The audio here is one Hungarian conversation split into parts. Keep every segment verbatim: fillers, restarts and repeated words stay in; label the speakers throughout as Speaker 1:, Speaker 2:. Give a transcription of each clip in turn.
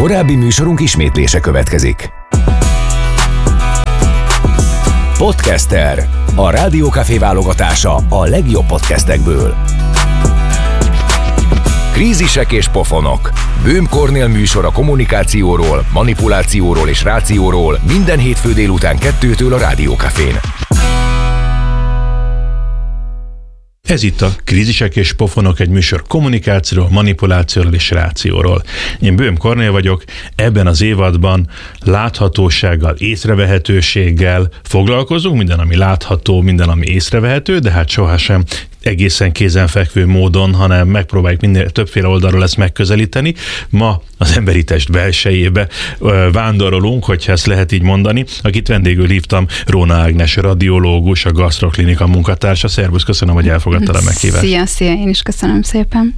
Speaker 1: Korábbi műsorunk ismétlése következik. Podcaster. A Rádiókafé válogatása a legjobb podcastekből. Krízisek és pofonok. Böhm Kornél műsor a kommunikációról, manipulációról és rációról minden hétfő délután kettőtől a Rádiókafén.
Speaker 2: Ez itt a Krízisek és pofonok, egy műsor kommunikációról, manipulációról és rációról. Én Böhm Kornél vagyok, ebben az évadban láthatósággal, észrevehetőséggel foglalkozunk, minden, ami látható, minden, ami észrevehető, de hát sohasem egészen kézenfekvő módon, hanem megpróbáljuk minél többféle oldalról ezt megközelíteni. Ma az emberi test belsejébe vándorolunk, hogyha ezt lehet így mondani. Akit vendégül hívtam, Róna Ágnes, radiológus, a Gasztroklinika munkatársa. Szervusz, köszönöm, hogy elfogadtad a meghívást.
Speaker 3: Szia, szia, én is köszönöm szépen.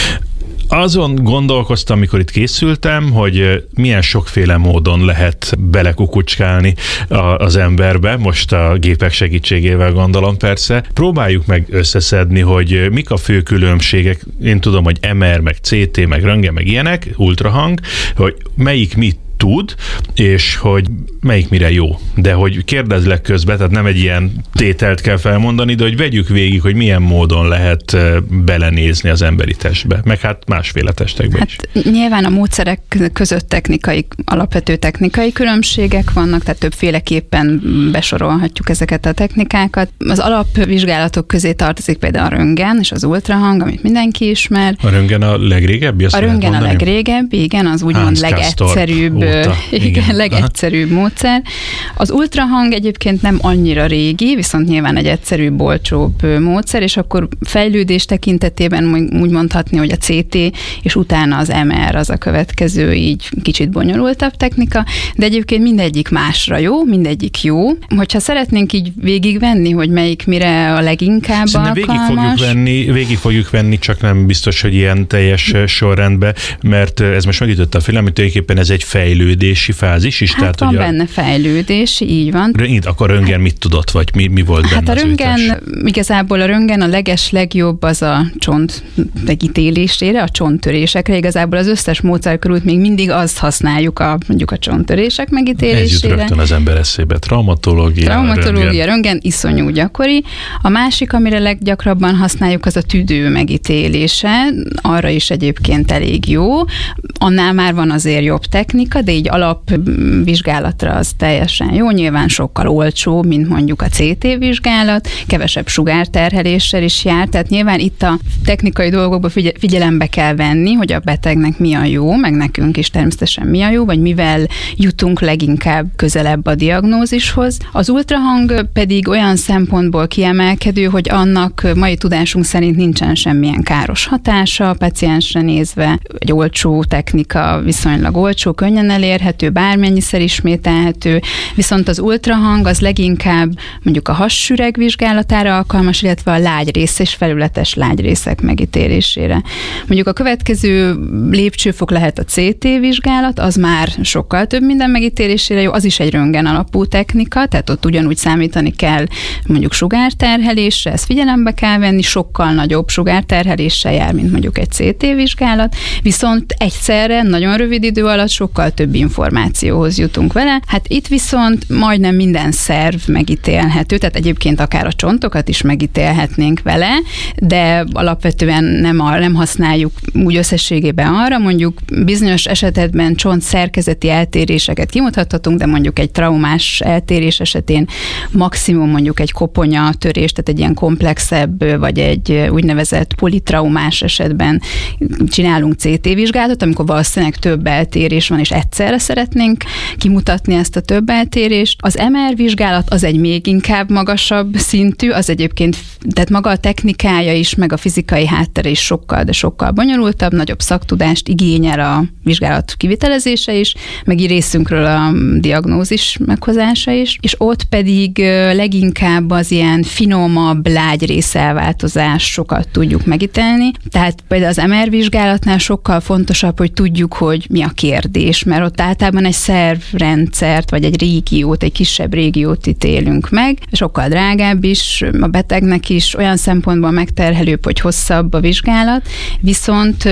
Speaker 2: Azon gondolkoztam, amikor itt készültem, hogy milyen sokféle módon lehet belekukucskálni az emberbe, most a gépek segítségével gondolom persze. Próbáljuk meg összeszedni, hogy mik a fő különbségek, én tudom, hogy em er, meg cé té, meg röntgen, meg ilyenek, ultrahang, hogy melyik mit tud, és hogy melyik mire jó. De hogy kérdezlek közben, tehát nem egy ilyen tételt kell felmondani, de hogy vegyük végig, hogy milyen módon lehet belenézni az emberi testbe, meg hát másféle testekbe
Speaker 3: hát
Speaker 2: is.
Speaker 3: Nyilván a módszerek között technikai, alapvető technikai különbségek vannak, tehát többféleképpen besorolhatjuk ezeket a technikákat. Az alapvizsgálatok közé tartozik például a röntgen és az ultrahang, amit mindenki ismer.
Speaker 2: A röntgen a legrégebbi?
Speaker 3: A röntgen a legrégebbi, igen, az úgymond legegyszerűbb Igen, igen, legegyszerűbb módszer. Az ultrahang egyébként nem annyira régi, viszont nyilván egy egyszerűbb, olcsóbb módszer, és akkor fejlődés tekintetében úgy mondhatni, hogy a cé té és utána az em er az a következő, így kicsit bonyolultabb technika, de egyébként mindegyik másra jó, mindegyik jó. Hogyha szeretnénk így végigvenni, hogy melyik mire a leginkább
Speaker 2: Szerintem
Speaker 3: alkalmas.
Speaker 2: Végig fogjuk venni, végig fogjuk venni, csak nem biztos, hogy ilyen teljes sorrendben, mert ez most megütötte a fülem, hogy tulajdonképpen ez egy fejlődés fejlődési fázis is.
Speaker 3: Hát
Speaker 2: tehát,
Speaker 3: van
Speaker 2: hogy a...
Speaker 3: benne fejlődés, így van.
Speaker 2: Akkor a röntgen mit tudott, vagy mi, mi volt
Speaker 3: hát
Speaker 2: benne?
Speaker 3: Hát a röntgen, igazából a röntgen a leges legjobb az a csont megítélésére, a csonttörésekre. Igazából az összes módszer körül még mindig azt használjuk a, mondjuk a csonttörések megítélésére.
Speaker 2: Ez jut rögtön az ember eszébe. Traumatológia,
Speaker 3: Traumatológia,
Speaker 2: röntgen.
Speaker 3: röntgen iszonyú gyakori. A másik, amire leggyakrabban használjuk, az a tüdő megítélése. Arra is egyébként elég jó. Annál már van azért jobb technika, de így alapvizsgálatra az teljesen jó, nyilván sokkal olcsóbb, mint mondjuk a cé té vizsgálat, kevesebb sugárterheléssel is jár, tehát nyilván itt a technikai dolgokban figyel- figyelembe kell venni, hogy a betegnek mi a jó, meg nekünk is természetesen mi a jó, vagy mivel jutunk leginkább közelebb a diagnózishoz. Az ultrahang pedig olyan szempontból kiemelkedő, hogy annak mai tudásunk szerint nincsen semmilyen káros hatása a paciensre nézve, egy olcsó technika, viszonylag olcsó, könnyen elérhető, bármennyiszer ismételhető, viszont az ultrahang az leginkább mondjuk a hassüreg vizsgálatára alkalmas, illetve a lágy rész és felületes lágy részek megítélésére. Mondjuk a következő lépcsőfok lehet a cé té vizsgálat, az már sokkal több minden megítélésére jó, az is egy röntgen alapú technika, tehát ott ugyanúgy számítani kell mondjuk sugárterhelésre, ezt figyelembe kell venni, sokkal nagyobb sugárterheléssel jár, mint mondjuk egy cé té vizsgálat, viszont egyszerre nagyon rövid idő alatt sokkal több információhoz jutunk vele. Hát itt viszont majdnem minden szerv megítélhető, tehát egyébként akár a csontokat is megítélhetnénk vele, de alapvetően nem, a, nem használjuk úgy összességében arra, mondjuk bizonyos esetekben csont szerkezeti eltéréseket kimutathatunk, de mondjuk egy traumás eltérés esetén maximum mondjuk egy koponya törés, tehát egy ilyen komplexebb, vagy egy úgynevezett politraumás esetben csinálunk cé té vizsgálatot, amikor valószínűleg több eltérés van, és egyszerre szeretnénk kimutatni ezt a több eltérést. Az em er vizsgálat az egy még inkább magasabb szintű, az egyébként, tehát maga a technikája is, meg a fizikai háttere is sokkal, de sokkal bonyolultabb, nagyobb szaktudást igényel a vizsgálat kivitelezése is, meg így részünkről a diagnózis meghozása is, és ott pedig leginkább az ilyen finomabb lágyrészelváltozásokat tudjuk megítélni. Tehát például az em er vizsgálatnál sokkal fontosabb, hogy tudjuk, hogy mi a kérdés, mert mert ott általában egy szervrendszert, vagy egy régiót, egy kisebb régiót ítélünk meg, sokkal drágább is, a betegnek is, olyan szempontból megterhelőbb, hogy hosszabb a vizsgálat, viszont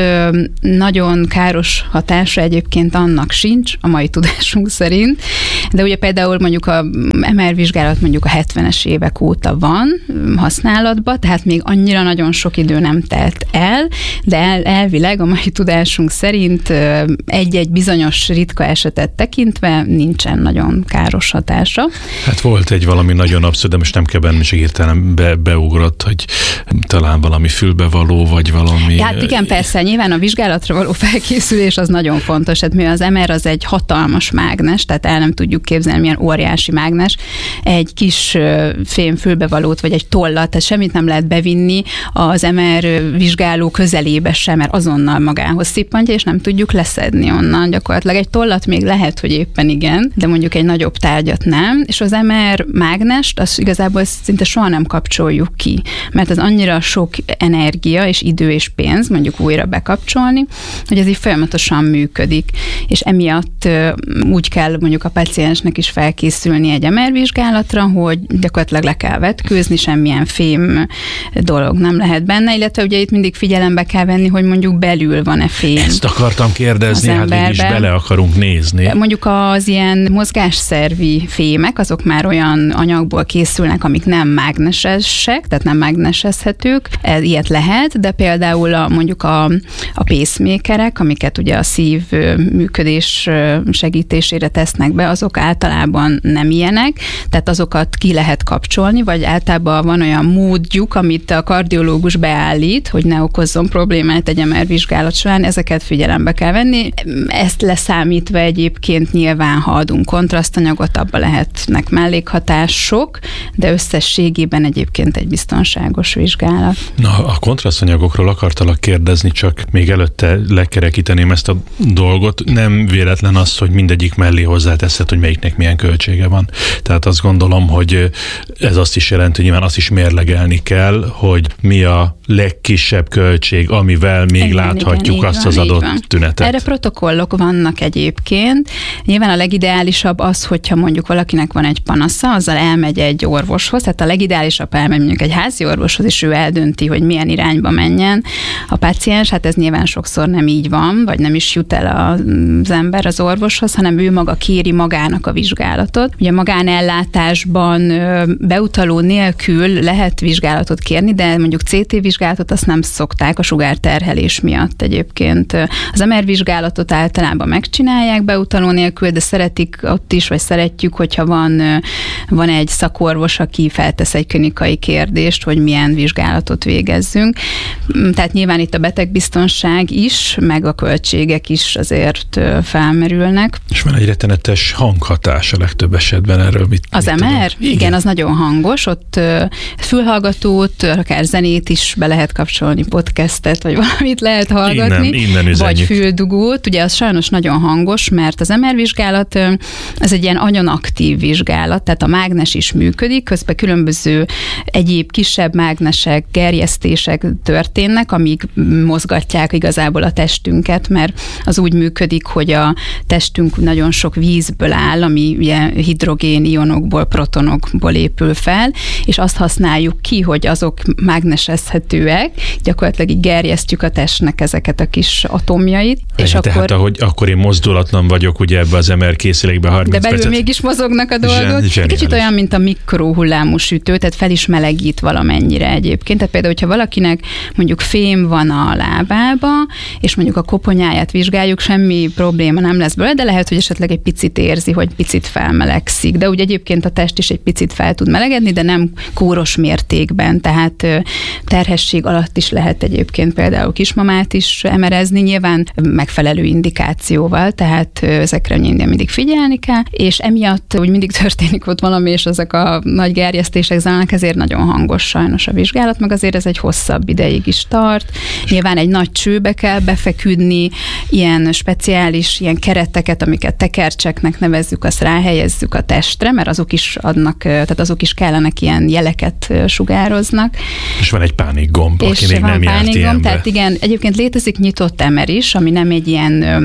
Speaker 3: nagyon káros hatása egyébként annak sincs, a mai tudásunk szerint, de ugye például mondjuk a em er vizsgálat mondjuk a hetvenes évek óta van használatban, tehát még annyira nagyon sok idő nem telt el, de el, elvileg a mai tudásunk szerint egy-egy bizonyos ritka esetet tekintve nincsen nagyon káros hatása.
Speaker 2: Hát volt egy valami nagyon abszurd, de most nem kell bennem, csak hirtelen be, beugrott, hogy talán valami fülbevaló, vagy valami...
Speaker 3: Hát igen, persze, nyilván a vizsgálatra való felkészülés az nagyon fontos, hát mivel az em er az egy hatalmas mágnes, tehát el nem tudjuk képzelni, milyen óriási mágnes, egy kis fém fülbevalót, vagy egy tollat, tehát semmit nem lehet bevinni az em er vizsgáló közelébe sem, mert azonnal magához szippantja, és nem tudjuk leszedni onnan. Gyakorlatilag egy tollat még lehet, hogy éppen igen, de mondjuk egy nagyobb tárgyat nem, és az em er mágnest, az igazából szinte soha nem kapcsoljuk ki, mert az annyira sok energia és idő és pénz, mondjuk újra bekapcsolni, hogy ez így folyamatosan működik, és emiatt úgy kell mondjuk a paciensnek is felkészülni egy em er vizsgálatra, hogy gyakorlatilag le kell vetkőzni, semmilyen fém dolog nem lehet benne, illetve ugye itt mindig figyelembe kell venni, hogy mondjuk belül van-e fém.
Speaker 2: Ezt akartam kérdezni, hát mégis bele akarunk nézni.
Speaker 3: Mondjuk az ilyen mozgásszervi fémek, azok már olyan anyagból készülnek, amik nem mágnesesek, tehát nem mágnesezhetők, ez ilyet lehet, de például a, mondjuk a, a pacemakerek, amiket ugye a szív működés segítésére tesznek be, azok általában nem ilyenek, tehát azokat ki lehet kapcsolni, vagy általában van olyan módjuk, amit a kardiológus beállít, hogy ne okozzon problémát egy em er vizsgálat során, ezeket figyelembe kell venni. Ezt leszámítva egyébként nyilván, ha adunk kontrasztanyagot, abban lehetnek mellékhatások, de összességében egyébként egy biztonságos vizsgálat.
Speaker 2: Na, a kontrasztanyagokról akartalak kérdezni, csak még előtte lekerekíteném ezt a dolgot. Nem véletlen az, hogy mindegyik mellé hozzáteszed, hogy melyiknek milyen költsége van. Tehát azt gondolom, hogy ez azt is jelenti, hogy nyilván azt is mérlegelni kell, hogy mi a legkisebb költség, amivel még igen, láthatjuk igen, azt van, az adott tünetet.
Speaker 3: Erre protokollok vannak egyébként. Nyilván a legideálisabb az, hogyha mondjuk valakinek van egy panasza, azzal elmegy egy orvoshoz, tehát a legideálisabb elmegy mondjuk egy házi orvoshoz, és ő eldönti, hogy milyen irányba menjen a páciens. Hát ez nyilván sokszor nem így van, vagy nem is jut el az ember az orvoshoz, hanem ő maga kéri magának a vizsgálatot. Ugye magánellátásban beutaló nélkül lehet vizsgálatot kérni, de mondjuk cé té vizsgálatot azt nem szokták a sugárterhelés miatt egyébként. Az em er vizsgálatot általában megcsinálják beutaló nélkül, de szeretik ott is, vagy szeretjük, hogyha van, van egy szakorvos, aki feltesz egy klinikai kérdést, hogy milyen vizsgálatot végezzünk. Tehát nyilván itt a betegbiztonság is, meg a költségek is azért felmerülnek.
Speaker 2: És van egy rettenetes hanghatás a legtöbb esetben erről. Mit,
Speaker 3: az
Speaker 2: mit
Speaker 3: em er? Igen. Igen, az nagyon hangos. Ott fülhallgatót, akár zenét is be lehet kapcsolni, podcastet, vagy valamit lehet hallgatni.
Speaker 2: Innen, innen
Speaker 3: vagy füldugót. Ugye az sajnos nagyon hangos, mert az em er vizsgálat ez egy ilyen agyonaktív vizsgálat, tehát a mágnes is működik, közben különböző egyéb kisebb mágnesek, gerjesztések történnek, amik mozgatják igazából a testünket, mert az úgy működik, hogy a testünk nagyon sok vízből áll, ami ugye hidrogén ionokból, protonokból épül fel, és azt használjuk ki, hogy azok mágnesezhetőek, gyakorlatilag így gerjesztjük a testnek ezeket a kis atomjait.
Speaker 2: És tehát akkor, ahogy akkor én mozdulatlan vagyok ugye ebbe az em er készülékbe harminc
Speaker 3: de belül
Speaker 2: percet.
Speaker 3: Mégis mozognak a dolgok. Zsen, Kicsit olyan, mint a mikrohullámú sütő, tehát fel is melegít valamennyire egyébként. Tehát például, hogyha valakinek mondjuk fém van a lábába, és mondjuk a koponyáját vizsgáljuk, semmi probléma nem lesz belőle, de lehet, hogy esetleg egy picit érzi, hogy picit felmelegszik. De úgy egyébként a test is egy picit fel tud melegedni, de nem kóros mértékben, tehát terhesség alatt is lehet egyébként például kismamát is emerezni, nyilván megfelelő indikációval, tehát ezekre mindig figyelni kell, és emiatt úgy mindig történik ott valami, és ezek a nagy gerjesztések zajlanak, ezért nagyon hangos sajnos a vizsgálat, meg azért ez egy hosszabb ideig is tart. Nyilván egy nagy csőbe kell befeküdni, ilyen speciális ilyen kereteket, amiket tekercseknek nevezzük, azt ráhelyezzük a testre, mert azok is adnak, tehát azok is kellenek, ilyen jeleket sugároznak.
Speaker 2: És van egy pánikgomb, aki
Speaker 3: és
Speaker 2: még nem járt ilyenbe.
Speaker 3: Tehát igen, egyébként létezik nyitott em er is, ami nem egy ilyen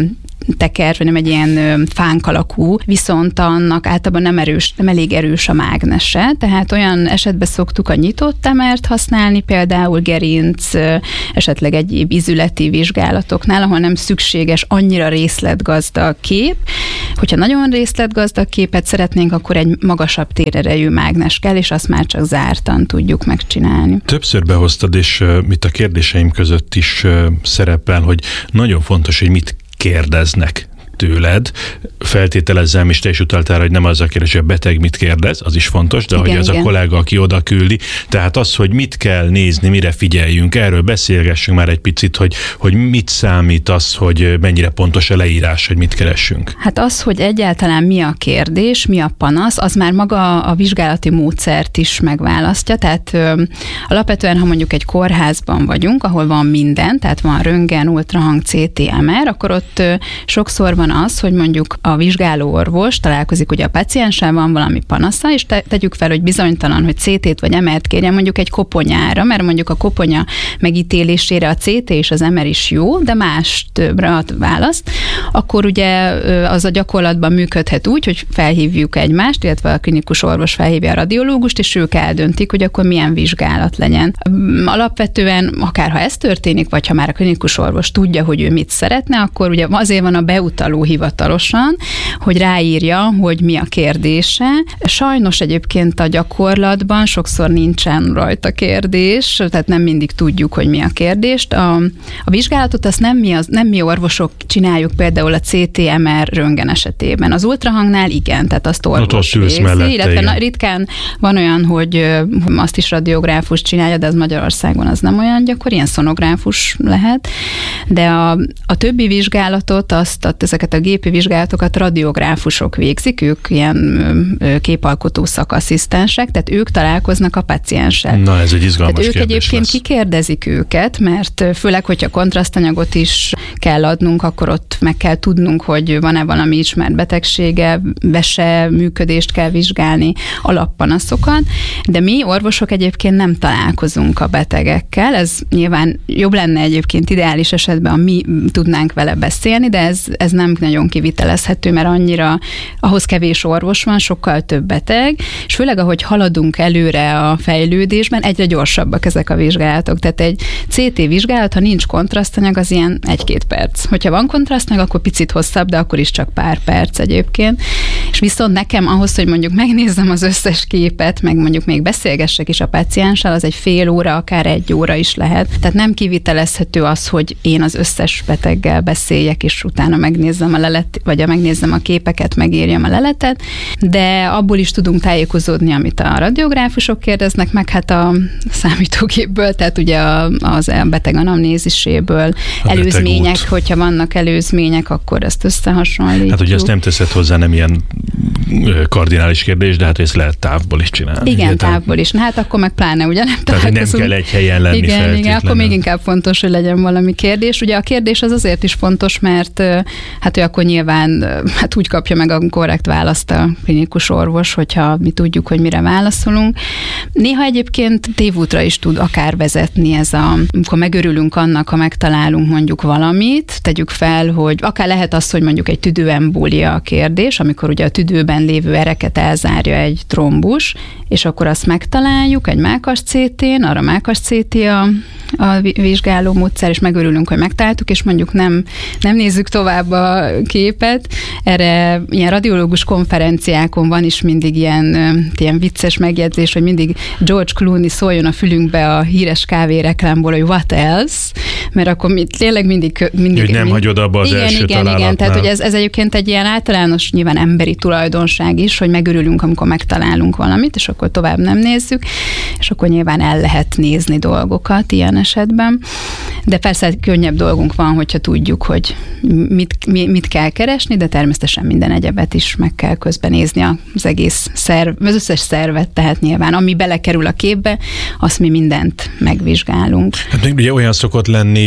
Speaker 3: teker, vagy nem egy ilyen fánk alakú, viszont annak általában nem erős, nem elég erős a mágnese, tehát olyan esetben szoktuk a nyitott temert használni, például gerinc, esetleg egyéb ízületi vizsgálatoknál, ahol nem szükséges annyira részletgazdag kép. Hogyha nagyon részletgazdag képet szeretnénk, akkor egy magasabb térerejű mágnes kell, és azt már csak zártan tudjuk megcsinálni.
Speaker 2: Többször behoztad, és uh, itt a kérdéseim között is uh, szerepel, hogy nagyon fontos, hogy mit kérdeznek tőled. Feltételezem, és te is utaltál, hogy nem az a kérdés, hogy a beteg mit kérdez, az is fontos, de igen, hogy az igen. a kollega, aki oda küldi. Tehát az, hogy mit kell nézni, mire figyeljünk, erről beszélgessünk már egy picit, hogy, hogy mit számít az, hogy mennyire pontos a leírás, hogy mit keressünk.
Speaker 3: Hát az, hogy egyáltalán mi a kérdés, mi a panasz, az már maga a vizsgálati módszert is megválasztja. Tehát ö, alapvetően, ha mondjuk egy kórházban vagyunk, ahol van minden, tehát van röntgen, ultrahang, cé té, em er, akkor ott ö, sokszor van az, hogy mondjuk a vizsgáló orvos találkozik ugye a pacienssel, van valami panasza, és te, tegyük fel, hogy bizonytalan, hogy cé tét vagy em er-t kérjen mondjuk egy koponyára, mert mondjuk a koponya megítélésére a cé té és az em er is jó, de más többre ad választ, akkor ugye az a gyakorlatban működhet úgy, hogy felhívjuk egymást, illetve a klinikus orvos felhívja a radiológust, és ők eldöntik, hogy akkor milyen vizsgálat legyen. Alapvetően, akár ha ez történik, vagy ha már a klinikus orvos tudja, hogy ő mit szeretne, akkor ugye azért van a beutaló hivatalosan, hogy ráírja, hogy mi a kérdése. Sajnos egyébként a gyakorlatban sokszor nincsen rajta kérdés, tehát nem mindig tudjuk, hogy mi a kérdést. A, a vizsgálatot azt nem mi, az, nem mi orvosok csináljuk például a cé té em er röntgen esetében. Az ultrahangnál igen, tehát azt orvos végzi, illetve na, ritkán van olyan, hogy azt is radiográfus csinálja, de az Magyarországon az nem olyan gyakori, ilyen szonográfus lehet, de a, a többi vizsgálatot, azt, ezeket a gépi vizsgálatokat radiográfusok végzik, ők ilyen képalkotó szakasszisztensek, tehát ők találkoznak a pacienssel.
Speaker 2: Na, ez egy izgalmas
Speaker 3: tehát ők
Speaker 2: kérdés
Speaker 3: egyébként
Speaker 2: lesz.
Speaker 3: Kikérdezik őket, mert főleg, hogyha kontrasztanyagot is kell adnunk, akkor ott meg kell tudnunk, hogy van-e valami ismert betegsége, vese működést kell vizsgálni, alappanaszokat, de mi orvosok egyébként nem találkozunk a betegekkel, ez nyilván jobb lenne egyébként ideális esetben, ha mi tudnánk vele beszélni, de ez, ez nem nagyon kivitelezhető, mert annyira ahhoz kevés orvos van, sokkal több beteg, és főleg ahogy haladunk előre a fejlődésben, egyre gyorsabbak ezek a vizsgálatok. Tehát egy cé té vizsgálat, ha nincs kontrasztanyag, az ilyen egy-két perc. Hogyha van kontrasztanyag, akkor picit hosszabb, de akkor is csak pár perc egyébként. És viszont nekem ahhoz, hogy mondjuk megnézzem az összes képet, meg mondjuk még beszélgessek is a pacienssel, az egy fél óra, akár egy óra is lehet. Tehát nem kivitelezhető az, hogy én az összes beteggel beszéljek, és utána megnézzem a lelet, vagy a megnézzem a képeket, megírjam a leletet, de abból is tudunk tájékozódni, amit a radiográfusok kérdeznek, meg hát a számítógépből, tehát ugye a, az a beteg anamnéziséből, a előzmények, beteg hogyha vannak előzmények, akkor ezt összehasonlítjuk. Hát ugye
Speaker 2: azt nem teszed hozzá, nem ilyen kardinális kérdés, de hát ezt lehet távból is csinálni.
Speaker 3: Igen, ugye, távból is. Na hát akkor meg pláne ugye nem
Speaker 2: tehát, nem kell egy helyen lenni
Speaker 3: igen,
Speaker 2: feltétlenül.
Speaker 3: Igen, akkor még inkább fontos, hogy legyen valami kérdés. Ugye a kérdés az azért is fontos, mert hát ő akkor nyilván hát úgy kapja meg a korrekt választ a klinikus orvos, hogyha mi tudjuk, hogy mire válaszolunk. Néha egyébként tévútra is tud akár vezetni ez a, amikor megörülünk annak, ha megtalálunk mondjuk valamit, tegyük fel, hogy akár lehet az, hogy mondjuk egy tüdőembólia a kérdés, amikor ugye a tüdőben lévő ereket elzárja egy trombus, és akkor azt megtaláljuk egy mákas cé tén, arra mákas cé té a, a vizsgáló módszer, és megörülünk, hogy megtaláltuk, és mondjuk nem, nem nézzük tovább a képet. Erre ilyen radiológus konferenciákon van is mindig ilyen, ilyen vicces megjegyzés, hogy mindig George Clooney szóljon a fülünkbe a híres kávé reklámból, hogy what else, mert akkor mi, tényleg mindig... mindig
Speaker 2: hogy nem
Speaker 3: mind,
Speaker 2: hagyod abba az
Speaker 3: igen,
Speaker 2: első
Speaker 3: igen,
Speaker 2: találatnál.
Speaker 3: igen, tehát hogy ez, ez egyébként egy ilyen általános, nyilván emberi tulajdonság is, hogy megörülünk, amikor megtalálunk valamit, és akkor tovább nem nézzük, és akkor nyilván el lehet nézni dolgokat ilyen esetben. De persze könnyebb dolgunk van, hogyha tudjuk, hogy mit, mit kell keresni, de természetesen minden egyebet is meg kell közben nézni az egész szerv, az összes szervet, tehát nyilván, ami belekerül a képbe, azt mi mindent megvizsgálunk.
Speaker 2: Hát még ugye olyan szokott lenni,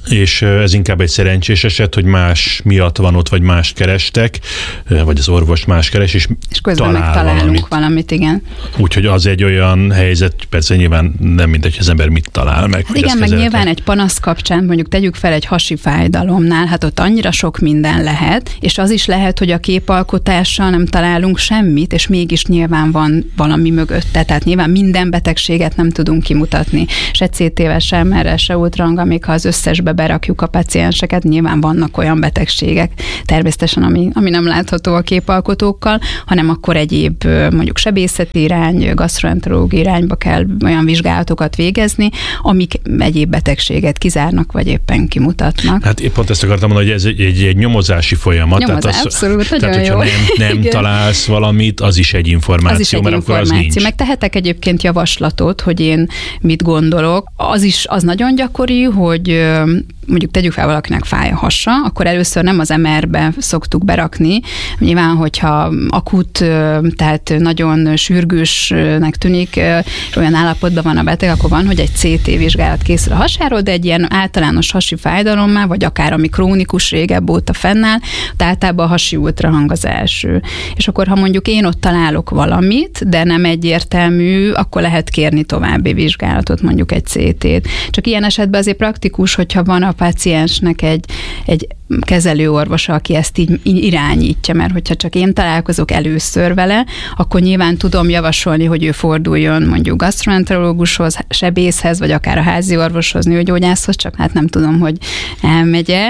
Speaker 2: és ez inkább egy szerencsés eset, hogy más miatt van ott, vagy mást kerestek, vagy az orvos más keres, és,
Speaker 3: és közben
Speaker 2: talál
Speaker 3: megtalálunk
Speaker 2: valamit.
Speaker 3: valamit, igen.
Speaker 2: Úgyhogy az egy olyan helyzet, persze nyilván nem mindegy, hogy az ember mit talál meg.
Speaker 3: Hát igen, meg nyilván egy panasz kapcsán, mondjuk tegyük fel egy hasi fájdalomnál, hát ott annyira sok minden lehet, és az is lehet, hogy a képalkotással nem találunk semmit, és mégis nyilván van valami mögötte, tehát nyilván minden betegséget nem tudunk kimutatni, se cé té-vel, se em er-rel, se ultrahanggal, még ha az összesbe berakjuk a pacienseket, nyilván vannak olyan betegségek, természetesen, ami, ami nem látható a képalkotókkal, hanem akkor egyéb mondjuk sebészeti irány, gasztroenterológiai irányba kell olyan vizsgálatokat végezni, amik egyéb betegséget kizárnak, vagy éppen kimutatnak.
Speaker 2: Hát épp pont ezt akartam mondani, hogy ez egy, egy, egy nyomozási folyamat.
Speaker 3: Nyomozás,
Speaker 2: tehát az,
Speaker 3: abszolút, nagyon
Speaker 2: tehát,
Speaker 3: jó.
Speaker 2: hogyha nem, nem találsz valamit, az is egy információ,
Speaker 3: az is egy
Speaker 2: mert
Speaker 3: információ.
Speaker 2: akkor az nincs.
Speaker 3: Meg tehetek egyébként javaslatot, hogy én mit gondolok. Az is az nagyon gyakori, hogy mondjuk tegyük fel valakinek fáj a hasa, akkor először nem az em er-be szoktuk berakni. Nyilván, hogyha akut, tehát nagyon sürgősnek tűnik, olyan állapotban van a beteg, akkor van, hogy egy cé té vizsgálat készül a hasáról, de egy ilyen általános hasi fájdalommá, vagy akár ami krónikus régebb óta fennáll, de általában a hasi ultrahang az első. És akkor, ha mondjuk én ott találok valamit, de nem egyértelmű, akkor lehet kérni további vizsgálatot, mondjuk egy cé tét. Csak ilyen esetben azért praktikus, hogyha van a páciensnek egy, egy kezelőorvosa, aki ezt így irányítja, mert hogyha csak én találkozok először vele, akkor nyilván tudom javasolni, hogy ő forduljon mondjuk gasztroenterológushoz, sebészhez, vagy akár a házi orvoshoz, nőgyógyászhoz, csak hát nem tudom, hogy elmegye,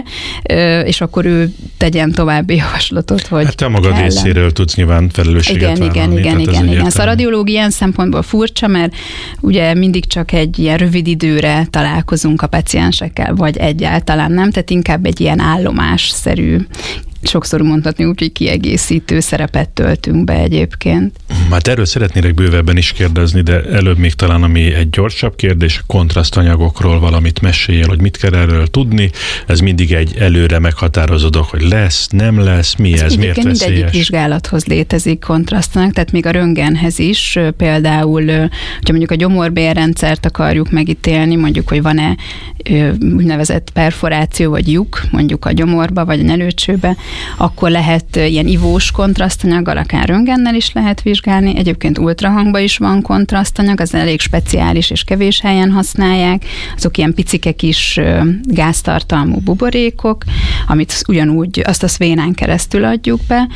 Speaker 3: és akkor ő tegyen további javaslatot, hogy
Speaker 2: hát te magad
Speaker 3: ellen.
Speaker 2: részéről tudsz nyilván felelősséget
Speaker 3: igen,
Speaker 2: vállalni.
Speaker 3: igen, igen, igen, igen. Szóval a radiológia ilyen szempontból furcsa, mert ugye mindig csak egy ilyen rövid időre találkozunk a paciensekkel, vagy egyáltalán nem, tehát inkább egy ilyen állomásszerű, sokszor mondhatni úgy, hogy kiegészítő szerepet töltünk be egyébként.
Speaker 2: Hát erről szeretnélek bővebben is kérdezni, de előbb még talán ami egy gyorsabb kérdés, kontrasztanyagokról valamit meséljél, hogy mit kell erről tudni. Ez mindig egy előre meghatározó dolog, hogy lesz, nem lesz, mi ez, ez miért veszélyes?
Speaker 3: Mindegyik vizsgálathoz létezik kontrasztanyag, tehát még a röntgenhez is, például, hogyha mondjuk a gyomorbélrendszert akarjuk megítélni, mondjuk, hogy van-e úgynevezett perforáció vagy lyuk, mondjuk a gyomorba vagy a nyelőcsőbe, akkor lehet ilyen ivós kontrasztanyaggal, akár röntgennel is lehet vizsgálni. Egyébként ultrahangban is van kontrasztanyag, az elég speciális és kevés helyen használják. Azok ilyen picike kis gáztartalmú buborékok, amit ugyanúgy azt a szvénán keresztül adjuk be.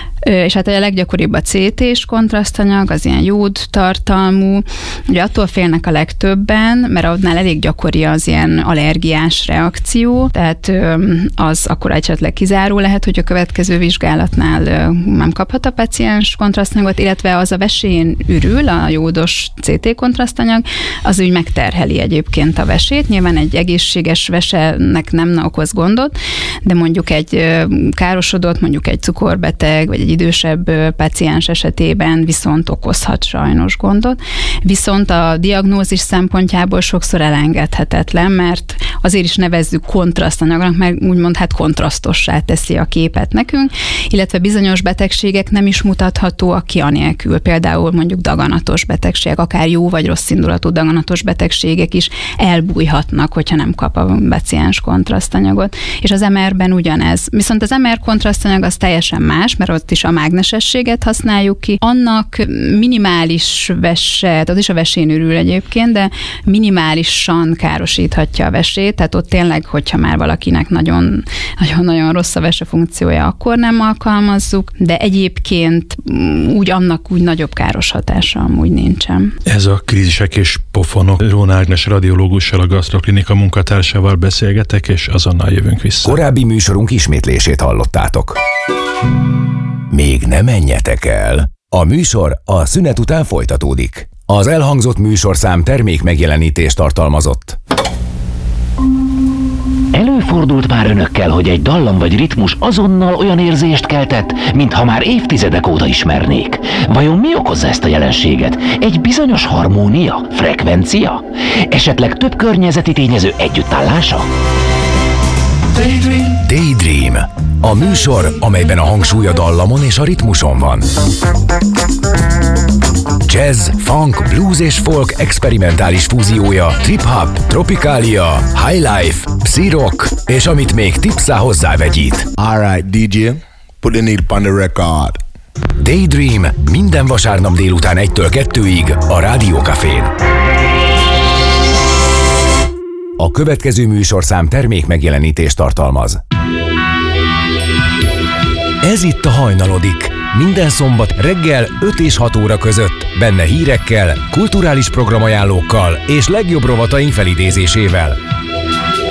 Speaker 3: És hát a leggyakoribb a cé té-s kontrasztanyag, az ilyen jód tartalmú. Ugye attól félnek a legtöbben, mert annál elég gyakori az ilyen allergiás reakció, tehát az akkor esetleg kizáró lehet, hogy a következő vizsgálatnál nem kaphat a paciens kontrasztanyagot, illetve az a vesén ürül, a jódos cé té kontrasztanyag, az úgy megterheli egyébként a vesét. Nyilván egy egészséges vesenek nem okoz gondot, de mondjuk egy károsodott, mondjuk egy cukorbeteg, vagy egy idősebb páciens esetében viszont okozhat sajnos gondot. Viszont a diagnózis szempontjából sokszor elengedhetetlen, mert azért is nevezzük kontrasztanyagnak, mert úgymond hát kontrasztossá teszi a képet nekünk, illetve bizonyos betegségek nem is mutathatóak ki anélkül. Például mondjuk daganatos betegségek, akár jó vagy rossz indulatú daganatos betegségek is elbújhatnak, hogyha nem kap a paciens kontrasztanyagot. És az em er-ben ugyanez. Viszont az em er kontrasztanyag az teljesen más, mert ott is a mágnesességet használjuk ki. Annak minimális vese, az is a vesén ürül egyébként, de minimálisan károsíthatja a vesét, tehát ott tényleg, hogyha már valakinek nagyon, nagyon-nagyon rossz a vese funkciója, akkor nem alkalmazzuk, de egyébként úgy annak úgy nagyobb káros hatása amúgy nincsen.
Speaker 2: Ez a krízisek és pofonok. Róna Ágnes radiológussal, a Gasztroklinika munkatársával beszélgetek, és azonnal jövünk vissza.
Speaker 1: Korábbi műsorunk ismétlését hallottátok. Még ne menjetek el! A műsor a szünet után folytatódik. Az elhangzott műsorszám termék megjelenítést tartalmazott.
Speaker 4: Előfordult már önökkel, hogy egy dallam vagy ritmus azonnal olyan érzést keltett, mintha már évtizedek óta ismernék. Vajon mi okozza ezt a jelenséget? Egy bizonyos harmónia? Frekvencia? Esetleg több környezeti tényező együttállása?
Speaker 1: Daydream. Daydream. A műsor, amelyben a hangsúly a dallamon és a ritmuson van. jazz, funk, blues és folk experimentális fúziója, trip-hop, tropikália, highlife, psy-rock, és amit még tipszá hozzávegyít.
Speaker 5: Alright, dé dzsé, put the needle on the record.
Speaker 1: Daydream minden vasárnap délután egytől kettőig a Rádió Cafén. A következő műsorszám termék megjelenítést tartalmaz. Ez itt a Hajnalodik. Minden szombat reggel öt és hat óra között, benne hírekkel, kulturális programajánlókkal és legjobb rovataink felidézésével.